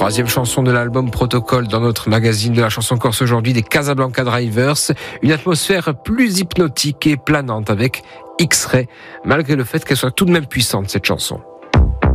Troisième chanson de l'album Protocole dans notre magazine de la chanson corse aujourd'hui, des Casablanca Drivers. Une atmosphère plus hypnotique et planante avec X-Ray, malgré le fait qu'elle soit tout de même puissante, cette chanson.